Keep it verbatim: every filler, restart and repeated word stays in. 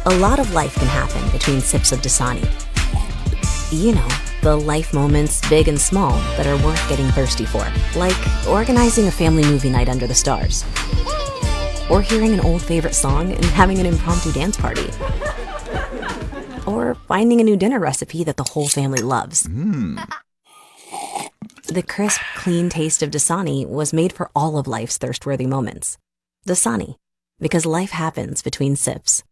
A lot of life can happen between sips of Dasani. You know, the life moments, big and small, that are worth getting thirsty for. Like organizing a family movie night under the stars. Or hearing an old favorite song and having an impromptu dance party. Or finding a new dinner recipe that the whole family loves. Mm. The crisp, clean taste of Dasani was made for all of life's thirst-worthy moments. Dasani, because life happens between sips.